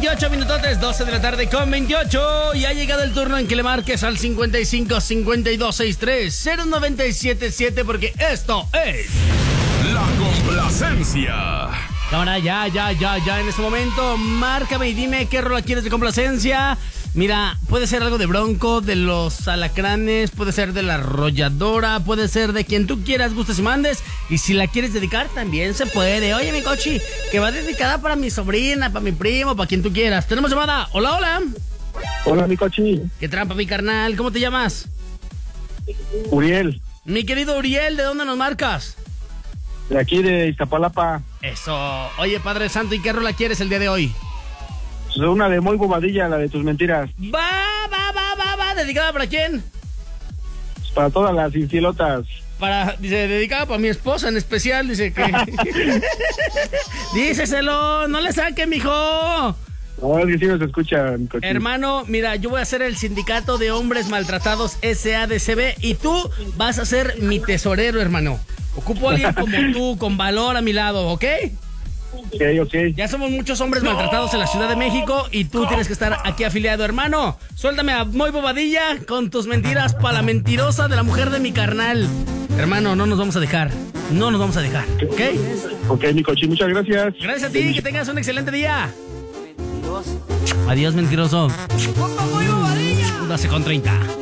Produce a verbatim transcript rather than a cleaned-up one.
veintiocho minutotes, doce de la tarde con veintiocho. Y ha llegado el turno en que le marques al cincuenta y cinco, cincuenta y dos, sesenta y tres, cero noventa y siete siete, porque esto es La Complacencia. Cámara, ya, ya, ya, ya, en este momento, márcame y dime qué rola quieres de complacencia. Mira, puede ser algo de Bronco, de los Alacranes, puede ser de La Arrolladora, puede ser de quien tú quieras, gustes y mandes. Y si la quieres dedicar, también se puede. Oye, mi cochi, que va dedicada para mi sobrina, para mi primo, para quien tú quieras. Tenemos llamada. Hola, hola. Hola, mi cochi. ¿Qué trampa, mi carnal? ¿Cómo te llamas? Uriel, Mi querido Uriel, ¿de dónde nos marcas? de aquí de Iztapalapa. Eso. Oye, Padre Santo, ¿y qué rola quieres el día de hoy? Es una de muy bobadilla, la de tus mentiras. Va, va, va, va, va. ¿Dedicada para quién? Es para todas las infielotas. Para, dice, dedicada para mi esposa en especial, dice que... Díceselo, no le saque, mijo. No, es que sí nos escuchan, mi cochi. Hermano, mira, yo voy a ser el sindicato de hombres maltratados S A D C B y tú vas a ser mi tesorero, hermano. Ocupo a alguien como tú, con valor a mi lado, ¿ok? Ok, ok. Ya somos muchos hombres maltratados en la Ciudad de México y tú tienes que estar aquí afiliado, hermano. Suéltame a Muy Bobadilla con tus mentiras para la mentirosa de la mujer de mi carnal. Hermano, no nos vamos a dejar. No nos vamos a dejar, ¿ok? Ok, mi cochi, muchas gracias. Gracias a ti, que tengas un excelente día. Adiós, mentiroso. doce con treinta.